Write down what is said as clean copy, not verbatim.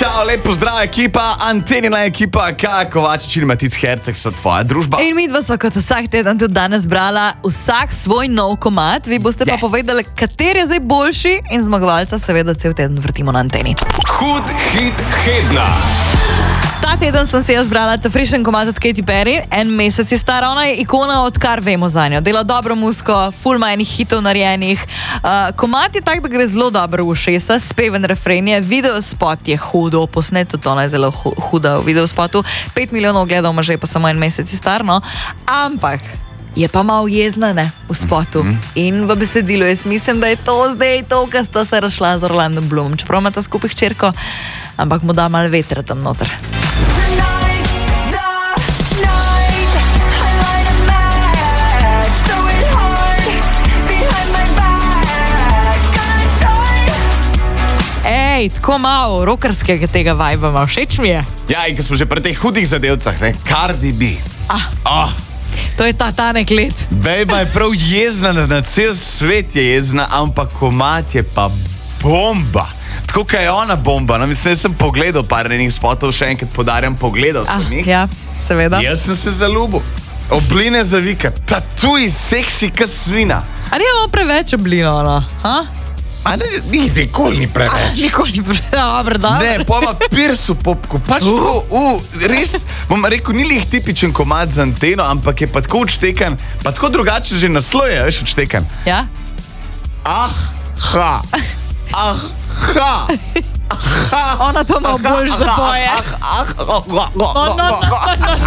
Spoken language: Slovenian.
Čau, lep pozdrav ekipa, Antenina ekipa, Kovačič in Matic Herceg so tvoja družba. In midva sva kot vsak teden tudi danes brala vsak svoj nov komad. Vi boste pa povedali, kater je zdaj boljši in zmagovalca seveda cel teden vrtimo na Anteni. Hud hit tedna. Ta teden sem si jaz brala ta frišen komad od Katy Perry, en mesec je stara, ona je ikona, odkar vemo za njo. Dela dobro muziko, ful ima enih hitov narejenih. Komad je tak, da gre zelo dobro v ušesa, speven refren je, videospot je hudo, posnet tudi ona je zelo huda v videospotu. 5 milijonov ogledov ima že, pa samo en mesec je star, no. Ampak je pa malo jezna, ne, v spotu. In v besedilu jaz mislim, da je to zdaj to, kar sta se razšla z Orlando Bloom. Čeprav ima ta skupaj hčerko, ampak mu da malo vetra tam noter. Ej, tako malo rockerskega tega vajba ima, všeč mi je. Ja, in ko smo že pri teh hudih zadevcah, ne, Cardi B. To je ta tanek let. Bejba je prav jezna, na cel svet je jezna, ampak komad je pa bomba. Tako, kaj je ona bomba. No, mislim, jaz sem pogledal par njenih spotov, še enkrat podarjam, pogledal sem jih. Ja, seveda. Jaz sem se zaljubil. Obline za vika, tatuji seksi kot svina. A ni malo preveč oblino, ono? A ne, nikoli ni preveč. Nikoli ni preveč, dobro. Ne, pojma pirsu popku, pač res, bom rekel, ni lih tipičen komad za Anteno, ampak je pa tako odštekan, pa tako drugače že naslov je, veš, odštekan. Ja? Ona to malo boljš zapoje.